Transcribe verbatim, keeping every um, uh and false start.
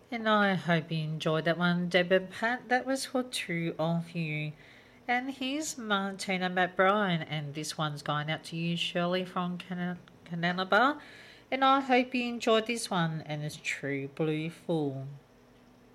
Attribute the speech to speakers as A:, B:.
A: And I hope you enjoyed that one, Deb and Pat. That was for two of you. And here's Martina McBride, and this one's going out to you, Shirley from Canada. And I hope you enjoyed this one, and it's True Blue Fool.